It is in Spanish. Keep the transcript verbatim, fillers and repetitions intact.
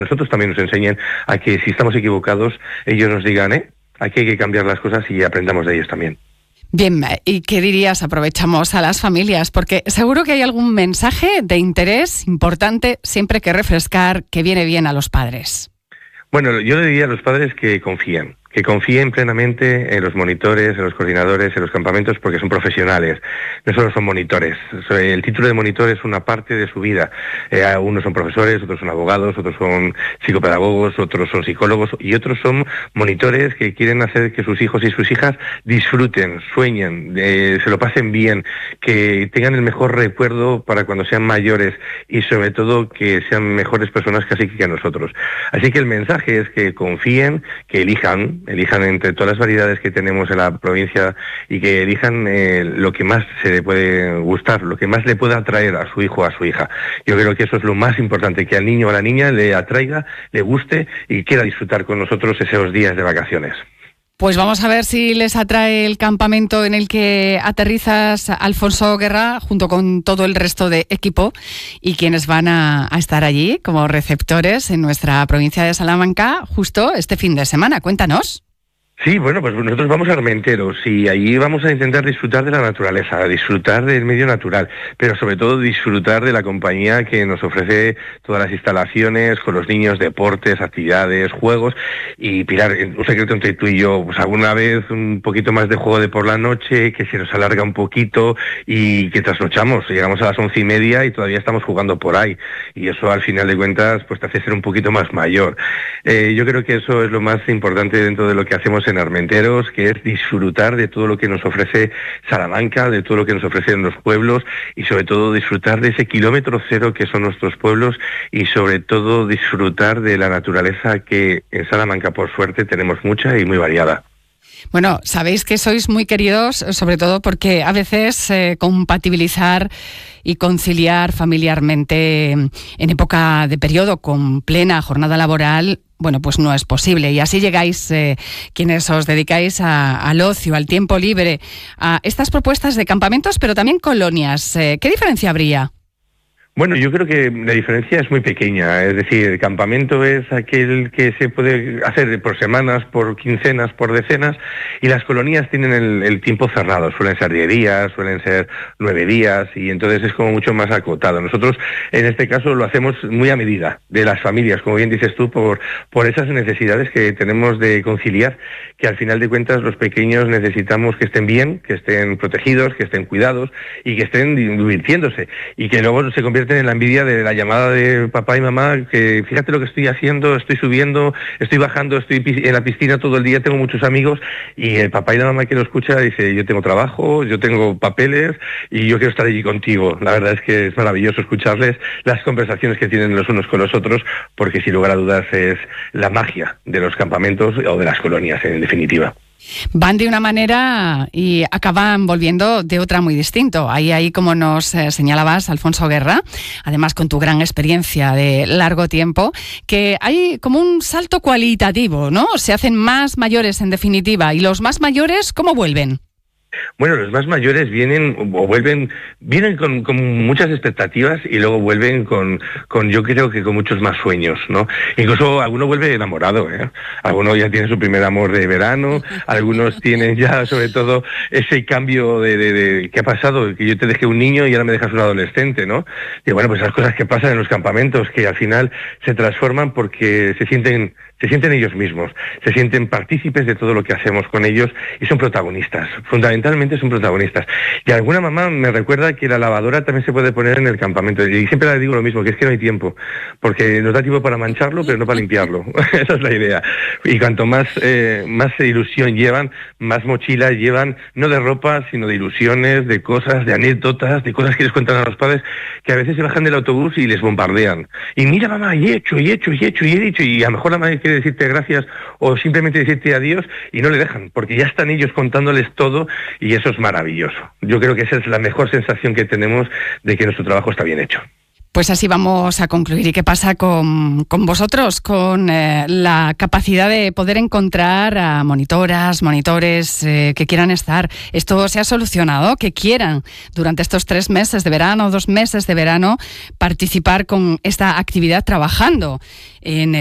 nosotros también nos enseñen a que si estamos equivocados, ellos nos digan, eh, aquí hay que cambiar las cosas y aprendamos de ellos también. Bien, ¿y qué dirías? Aprovechamos a las familias, porque seguro que hay algún mensaje de interés importante siempre que refrescar que viene bien a los padres. Bueno, yo le diría a los padres que confíen. que confíen plenamente en los monitores, en los coordinadores, en los campamentos, porque son profesionales, no solo son monitores. El título de monitor es una parte de su vida. Eh, unos son profesores, otros son abogados, otros son psicopedagogos, otros son psicólogos y otros son monitores que quieren hacer que sus hijos y sus hijas disfruten, sueñen, eh, se lo pasen bien, que tengan el mejor recuerdo para cuando sean mayores y sobre todo que sean mejores personas casi que nosotros. Así que el mensaje es que confíen, que elijan, elijan entre todas las variedades que tenemos en la provincia y que elijan eh, lo que más se le puede gustar, lo que más le pueda atraer a su hijo o a su hija. Yo creo que eso es lo más importante, que al niño o a la niña le atraiga, le guste y quiera disfrutar con nosotros esos días de vacaciones. Pues vamos a ver si les atrae el campamento en el que aterrizas, Alfonso Guerra, junto con todo el resto de equipo y quienes van a, a estar allí como receptores en nuestra provincia de Salamanca justo este fin de semana. Cuéntanos. Sí, bueno, pues nosotros vamos a Armenteros y allí vamos a intentar disfrutar de la naturaleza, disfrutar del medio natural, pero sobre todo disfrutar de la compañía que nos ofrece todas las instalaciones, con los niños, deportes, actividades, juegos. Y Pilar, un secreto entre tú y yo, pues alguna vez un poquito más de juego de por la noche, que se nos alarga un poquito y que trasnochamos, llegamos a las once y media y todavía estamos jugando por ahí. Y eso al final de cuentas pues te hace ser un poquito más mayor. Eh, yo creo que eso es lo más importante dentro de lo que hacemos en Armenteros, que es disfrutar de todo lo que nos ofrece Salamanca, de todo lo que nos ofrecen los pueblos y sobre todo disfrutar de ese kilómetro cero que son nuestros pueblos y sobre todo disfrutar de la naturaleza que en Salamanca por suerte tenemos mucha y muy variada. Bueno, sabéis que sois muy queridos, sobre todo porque a veces eh, compatibilizar y conciliar familiarmente en época de periodo con plena jornada laboral, bueno, pues no es posible. Y así llegáis, eh, quienes os dedicáis a, al ocio, al tiempo libre, a estas propuestas de campamentos, pero también colonias. Eh, ¿Qué diferencia habría? Bueno, yo creo que la diferencia es muy pequeña, es decir, el campamento es aquel que se puede hacer por semanas, por quincenas, por decenas, y las colonias tienen el, el tiempo cerrado, suelen ser diez días, suelen ser nueve días, y entonces es como mucho más acotado. Nosotros, en este caso, lo hacemos muy a medida de las familias, como bien dices tú, por, por esas necesidades que tenemos de conciliar, que al final de cuentas los pequeños necesitamos que estén bien, que estén protegidos, que estén cuidados, y que estén divirtiéndose, y que luego se convierten en la envidia de la llamada de papá y mamá, que fíjate lo que estoy haciendo, estoy subiendo, estoy bajando, estoy en la piscina todo el día, tengo muchos amigos, y el papá y la mamá que lo escucha dice, yo tengo trabajo, yo tengo papeles y yo quiero estar allí contigo. La verdad es que es maravilloso escucharles las conversaciones que tienen los unos con los otros, porque sin lugar a dudas es la magia de los campamentos o de las colonias en definitiva. Van de una manera y acaban volviendo de otra muy distinto. Ahí, ahí como nos eh, señalabas, Alfonso Guerra, además con tu gran experiencia de largo tiempo, que hay como un salto cualitativo, ¿no? Se hacen más mayores en definitiva. ¿Y los más mayores cómo vuelven? Bueno, los más mayores vienen o vuelven, vienen con, con muchas expectativas y luego vuelven con, con, yo creo que con muchos más sueños, ¿no? Incluso alguno vuelve enamorado, ¿eh? Alguno ya tiene su primer amor de verano, algunos tienen ya sobre todo ese cambio de, de, de ¿qué ha pasado? Que yo te dejé un niño y ahora me dejas un adolescente, ¿no? Y bueno, pues esas cosas que pasan en los campamentos, que al final se transforman porque se sienten se sienten ellos mismos, se sienten partícipes de todo lo que hacemos con ellos y son protagonistas, fundamentalmente son protagonistas. Y alguna mamá me recuerda que la lavadora también se puede poner en el campamento y siempre le digo lo mismo, que es que no hay tiempo, porque nos da tiempo para mancharlo, pero no para limpiarlo. Esa es la idea. Y cuanto más, eh, más ilusión llevan, más mochilas llevan, no de ropa, sino de ilusiones, de cosas, de anécdotas, de cosas que les cuentan a los padres, que a veces se bajan del autobús y les bombardean. Y mira mamá, y he hecho, y he hecho, y he hecho, y he dicho, y a lo mejor la madre quiere decirte gracias o simplemente decirte adiós y no le dejan, porque ya están ellos contándoles todo y eso es maravilloso. Yo creo que esa es la mejor sensación que tenemos de que nuestro trabajo está bien hecho. Pues así vamos a concluir. ¿Y qué pasa con, con vosotros? Con eh, la capacidad de poder encontrar a monitoras, monitores eh, que quieran estar. ¿Esto se ha solucionado? Que quieran durante estos tres meses de verano, dos meses de verano, participar con esta actividad trabajando en